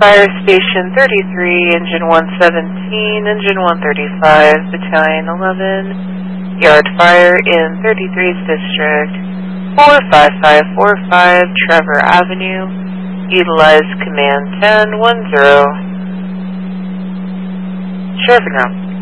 Fire Station 33, Engine 117, Engine 135, Battalion 11, Yard Fire in 33's District, 45545 Trevor Avenue, utilize Command 1010. Sheriff now.